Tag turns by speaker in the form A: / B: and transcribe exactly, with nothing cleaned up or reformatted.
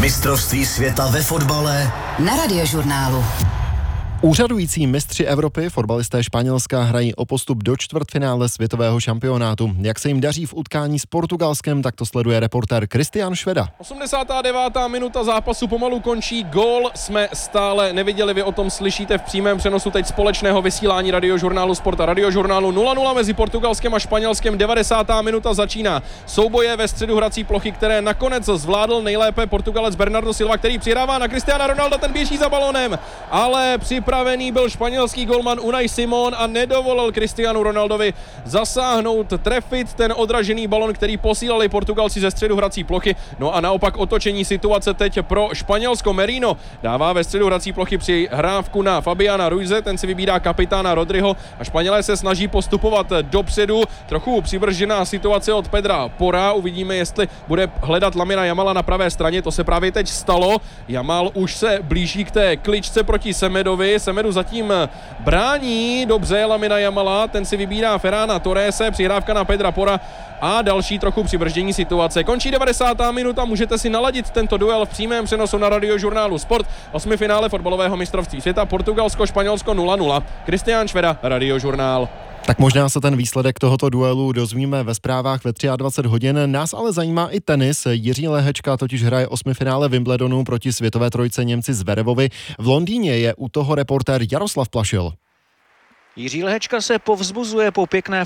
A: Mistrovství světa ve fotbale
B: na Radiožurnálu.
C: Úřadující mistři Evropy, fotbalisté Španělska, hrají o postup do čtvrtfinále světového šampionátu. Jak se jim daří v utkání s Portugalskem, tak to sleduje reportér Kristián Šveda.
D: osmdesátá devátá minuta zápasu pomalu končí, gól jsme stále neviděli, vy o tom slyšíte v přímém přenosu teď společného vysílání Radiožurnálu Sport a Radiožurnálu. nula nula mezi Portugalskem a Španělskem, devadesátá minuta začíná. Souboje ve středu hrací plochy, které nakonec zvládl nejlépe Portugalec Bernardo Silva, který přihrává na Cristiana Ronalda, ten běží za balónem, ale připravený byl španělský golman Unai Simón a nedovolil Cristianu Ronaldovi zasáhnout, trefit ten odražený balon, který posílali Portugalci ze středu hrací plochy. No a naopak otočení situace teď pro Španělsko. Merino dává ve středu hrací plochy přihrávku na Fabiana Ruize, ten si vybírá kapitána Rodriho a Španělé se snaží postupovat dopředu. Trochu přivržená situace od Pedra Pora, uvidíme, jestli bude hledat Lamina Jamala na pravé straně, to se právě teď stalo. Jamal už se blíží k té kličce proti Semedovi, Semedu zatím brání dobře Lamina Jamala, ten si vybírá Ferrana Torrese, přihrávka na Pedra Pora a další trochu přibrždění situace. Končí devadesátá minuta, můžete si naladit tento duel v přímém přenosu na Radiožurnálu Sport. Osmifinále fotbalového mistrovství světa Portugalsko Španělsko nula nula. Kristián Šveda, Radiožurnál.
C: Tak možná se ten výsledek tohoto duelu dozvíme ve zprávách ve dvacet tři hodin. Nás ale zajímá i tenis. Jiří Lehečka totiž hraje osmifinále Wimbledonu proti světové trojce Němci Zverevovi. V Londýně je u toho reportér Jaroslav Plašil.
E: Jiří Lehečka se povzbuzuje po pěkné